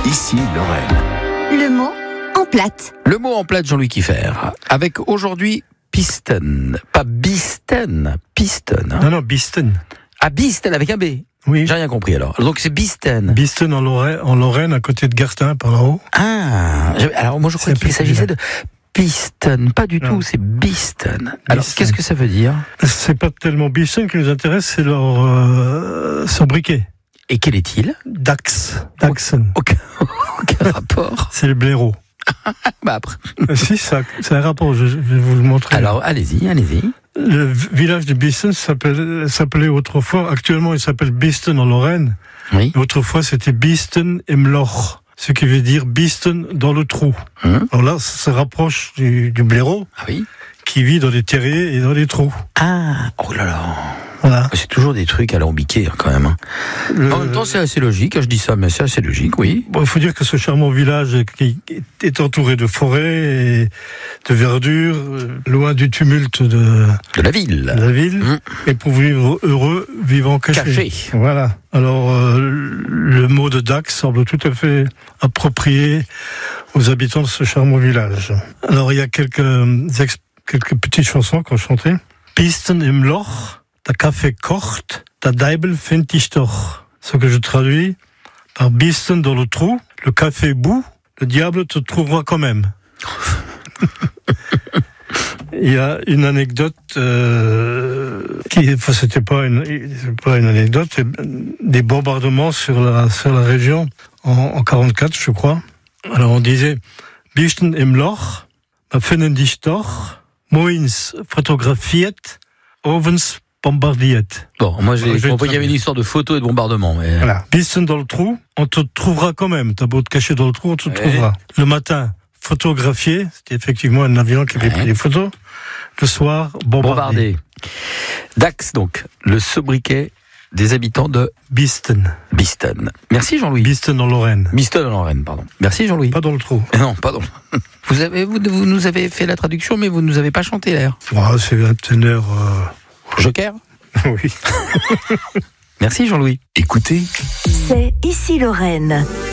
Ici Lorraine. Le mot en plate. Le mot en plate, Jean-Louis Kieffer. Avec aujourd'hui piston. Pas Bisten, piston. Hein. Non, Bisten. Ah, Bisten avec un B. Oui. J'ai rien compris alors. Donc c'est Bisten. Bisten en Lorraine, à côté de Gartin, par là-haut. Ah, alors moi je crois qu'il s'agissait de piston. Pas du tout, c'est Bisten. Alors qu'est-ce que ça veut dire? C'est pas tellement Bisten qui nous intéresse, c'est leur sobriquet. Et quel est-il? Daxen. Aucun rapport. C'est le blaireau. Bah après. Si, ça a un rapport, je vais vous le montrer. Alors allez-y. Le village de Bisten s'appelait autrefois, actuellement il s'appelle Bisten en Lorraine. Oui. Autrefois c'était Bisten im Loch, ce qui veut dire Bisten dans le trou. Alors là, ça se rapproche du blaireau, Ah oui. qui vit dans les terriers et dans les trous. Ah, oh là là. Voilà. C'est toujours des trucs alambiqués quand même. Hein. En même temps, c'est assez logique. Je dis ça, mais c'est assez logique, oui. Bon, il faut dire que ce charmant village qui est entouré de forêts et de verdure, loin du tumulte de la ville. Et pour vivre heureux, vivant caché. Voilà. Alors, le mot de Dax semble tout à fait approprié aux habitants de ce charmant village. Alors, il y a quelques petites chansons qu'on chantait. Bisten im Loch. Der Kaffee kocht, der Deibel find ich doch. Ce que je traduis par Bisten dans le trou, le café bout, le diable te trouvera quand même. Il y a une anecdote c'était pas une anecdote, des bombardements sur la région en 44, je crois. Alors on disait Bisten im Loch, wir finden dich doch, moins fotografiert, ovens bombardiert. Bon, moi j'ai compris qu'il y avait une histoire de photos et de bombardement. Mais... Voilà. Bisten dans le trou, on te trouvera quand même. T'as beau te cacher dans le trou, on te trouvera. Le matin, photographié, c'était effectivement un avion qui avait pris des photos. Le soir, bombardé. Dax, donc, le sobriquet des habitants de Bisten. Merci Jean-Louis. Bisten en Lorraine. Bisten en Lorraine, pardon. Merci Jean-Louis. Pas dans le trou. Non, pardon. Vous nous avez fait la traduction, mais vous ne nous avez pas chanté l'air. Oh, c'est un teneur... Joker. Oui. Merci Jean-Louis. Écoutez. C'est Ici Lorraine.